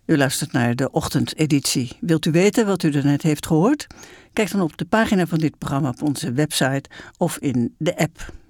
U luistert naar de ochtendeditie. Wilt u weten wat u daarnet heeft gehoord? Kijk dan op de pagina van dit programma op onze website of in de app.